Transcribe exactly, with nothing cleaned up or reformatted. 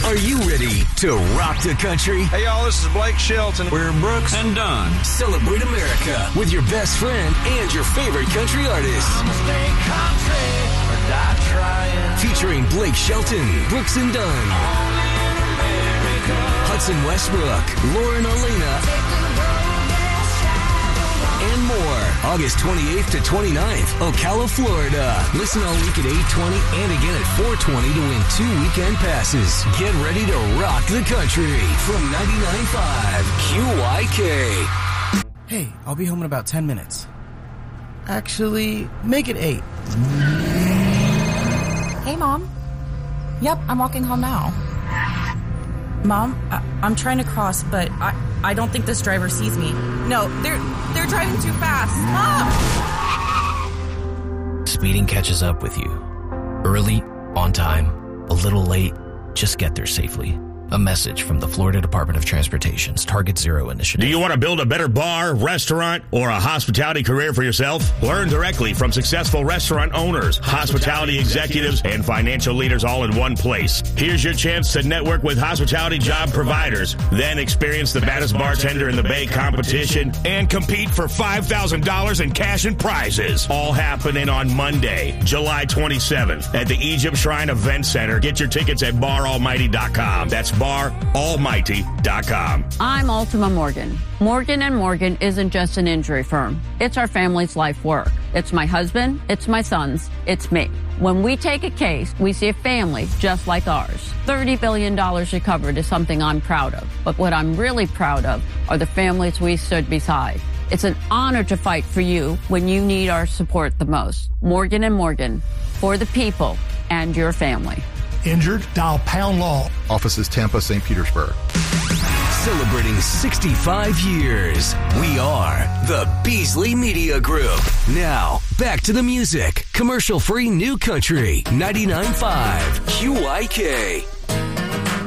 Are you ready to rock the country? Hey, y'all, this is Blake Shelton. We're Brooks and Dunn. Celebrate America with your best friend and your favorite country artists. I'ma stay country or die trying. Featuring Blake Shelton, Brooks and Dunn, Hudson Westbrook, Lauren Olena, and more. August twenty-eighth to twenty-ninth, Ocala, Florida. Listen all week at eight twenty and again at four twenty to win two weekend passes. Get ready to rock the country from ninety-nine point five Q Y K. Hey, I'll be home in about ten minutes. Actually, make it eight. Hey, Mom. Yep, I'm walking home now. Mom, I- I'm trying to cross, but I, I don't think this driver sees me. No, they're they're driving too fast. Mom! Speeding catches up with you. Early, on time, a little late, just get there safely. A message from the Florida Department of Transportation's Target Zero initiative. Do you want to build a better bar, restaurant, or a hospitality career for yourself? Learn directly from successful restaurant owners, hospitality executives, and financial leaders all in one place. Here's your chance to network with hospitality job providers, then experience the baddest bartender in the Bay competition, and compete for five thousand dollars in cash and prizes. All happening on Monday, July twenty-seventh at the Egypt Shrine Event Center. Get your tickets at bar almighty dot com. That's bar almighty dot com. I'm Ultima Morgan. Morgan and Morgan isn't just an injury firm. It's our family's life work. It's my husband, it's my sons, it's me. When we take a case, we see a family just like ours. thirty billion dollars recovered is something I'm proud of. But what I'm really proud of are the families we stood beside. It's an honor to fight for you when you need our support the most. Morgan and Morgan, for the people and your family. Injured? Dial Pound Law. Offices Tampa, Saint Petersburg. Celebrating sixty-five years, we are the Beasley Media Group. Now, back to the music. Commercial-free New Country, ninety-nine point five Q Y K.